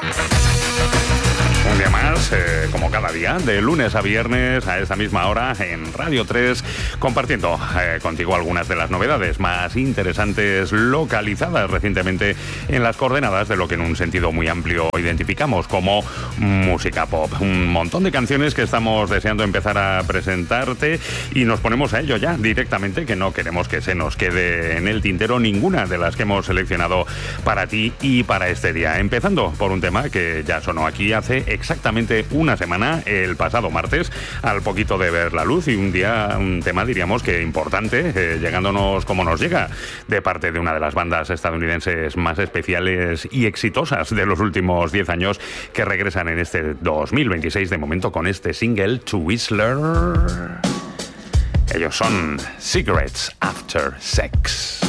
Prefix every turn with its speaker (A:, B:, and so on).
A: Un día más, como cada día, de lunes a viernes a esta misma hora en Radio 3, compartiendo contigo algunas de las novedades más interesantes localizadas recientemente en las coordenadas de lo que en un sentido muy amplio identificamos como música pop. Un montón de canciones que estamos deseando empezar a presentarte y nos ponemos a ello ya directamente, que no queremos que se nos quede en el tintero ninguna de las que hemos seleccionado para ti y para este día. Empezando por un tema que ya sonó aquí hace exactamente una semana, el pasado martes, al poquito de ver la luz, y un tema diríamos que importante, llegándonos como nos llega, de parte de una de las bandas estadounidenses más especiales y exitosas de los últimos 10 años, que regresan en este 2026 de momento con este single, To Whistler. Ellos son Cigarettes After Sex.